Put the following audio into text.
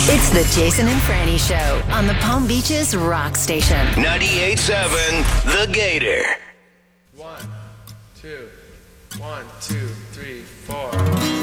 It's the Jason and Franny Show on the Palm Beaches Rock Station. 98.7 The Gator. 1, 2, 1, 2, 3, 4.